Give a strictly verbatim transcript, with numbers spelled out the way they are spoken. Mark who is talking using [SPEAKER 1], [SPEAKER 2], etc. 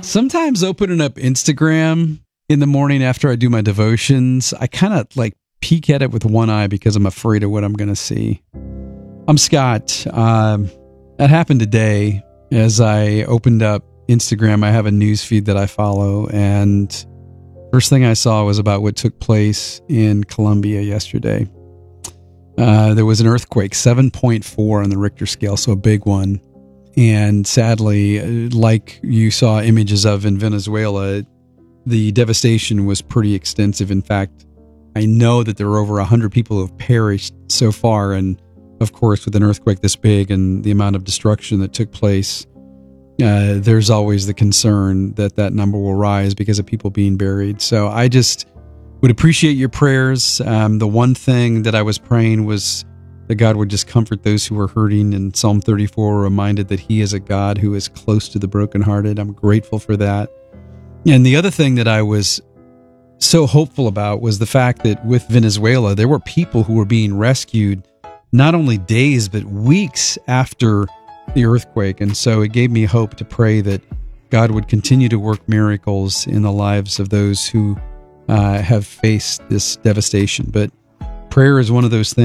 [SPEAKER 1] Sometimes opening up Instagram in the morning after I do my devotions, I kind of like peek at it with one eye because I'm afraid of what I'm going to see. I'm Scott. Um, that happened today as I opened up Instagram. I have a news feed that I follow, and first thing I saw was about what took place in Colombia yesterday. Uh, there was an earthquake, seven point four on the Richter scale, so a big one. And sadly, like you saw images of in Venezuela, the devastation was pretty extensive. In fact, I know that there are over one hundred people who have perished so far. And of course, with an earthquake this big and the amount of destruction that took place, uh, there's always the concern that that number will rise because of people being buried. So I just would appreciate your prayers. Um, the one thing that I was praying was that God would just comfort those who are hurting. And Psalm thirty-four, we're reminded that He is a God who is close to the brokenhearted. I'm grateful for that. And the other thing that I was so hopeful about was the fact that with Venezuela, there were people who were being rescued not only days, but weeks after the earthquake. And so it gave me hope to pray that God would continue to work miracles in the lives of those who uh, have faced this devastation. But prayer is one of those things